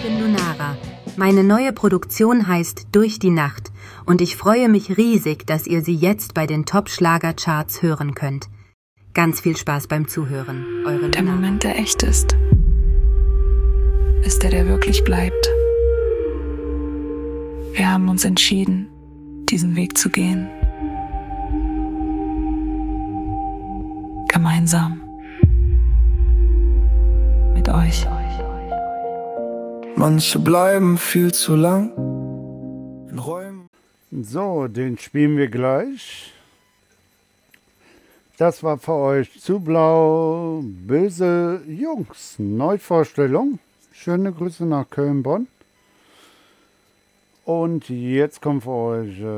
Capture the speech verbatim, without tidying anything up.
bin Lunara. Meine neue Produktion heißt Durch die Nacht und ich freue mich riesig, dass ihr sie jetzt bei den Top-Schlager-Charts hören könnt. Ganz viel Spaß beim Zuhören. Eure Der Lunara. Moment, der echt ist, ist der, der wirklich bleibt. Wir haben uns entschieden, diesen Weg zu gehen. Gemeinsam. Mit euch. Manche bleiben viel zu lang in Räumen. So, den spielen wir gleich. Das war für euch zu blau, böse Jungs. Neuvorstellung. Schöne Grüße nach Köln-Bonn. Und jetzt kommt für euch äh,